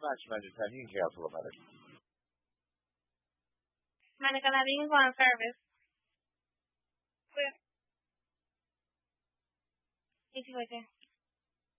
Bence sen niye cevaplamadın? Monica Ladin One Service. Buyurun. İyi ki